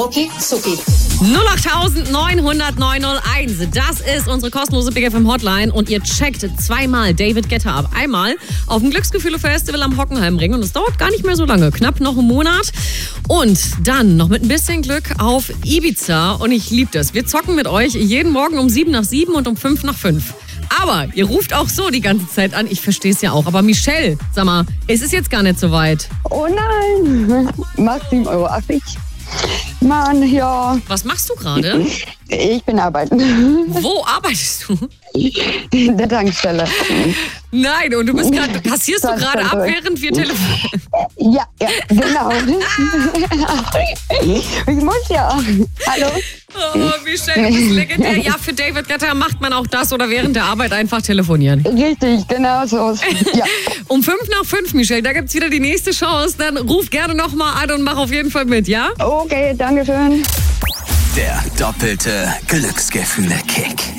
Rucki Zucki. 08901. Das ist unsere kostenlose Big FM Hotline und ihr checkt zweimal David Guetta ab. Einmal auf dem Glücksgefühle-Festival am Hockenheimring und es dauert gar nicht mehr so lange, knapp noch einen Monat. Und dann noch mit ein bisschen Glück auf Ibiza und ich liebe das. Wir zocken mit euch jeden Morgen um 7 nach 7 und um 5 nach 5. Aber ihr ruft auch so die ganze Zeit an, ich verstehe es ja auch. Aber Michelle, sag mal, es ist jetzt gar nicht so weit. Oh nein, macht 7,80 Euro. Mann, ja. Was machst du gerade? Ich bin arbeiten. Wo arbeitest du? In der Tankstelle. Nein, und du bist gerade, passierst du gerade ab, während wir telefonieren? Ja, genau. Ich muss ja. Hallo? Oh, Michelle, du bist legendär. Ja, für David Guetta macht man auch das oder während der Arbeit einfach telefonieren. Richtig, genau so. Ja. Um 5 nach 5, Michelle, da gibt's wieder die nächste Chance. Dann ruf gerne nochmal an und mach auf jeden Fall mit, ja? Okay, danke schön. Der doppelte Glücksgefühle-Kick.